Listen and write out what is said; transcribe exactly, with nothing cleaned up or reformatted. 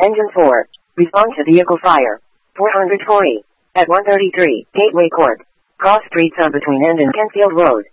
Engine four. Respond to vehicle fire. four hundred forty. At one thirty-three, Gateway Court. Cross Street sub between End and Kentfield Road.